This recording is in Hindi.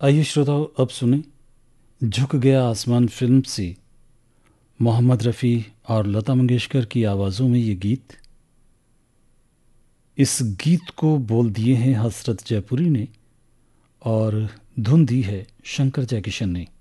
आइए श्रोताओ, अब सुने झुक गया आसमान फिल्म से मोहम्मद रफ़ी और लता मंगेशकर की आवाज़ों में ये गीत। इस गीत को बोल दिए हैं हसरत जयपुरी ने और धुन दी है शंकर जयकिशन ने।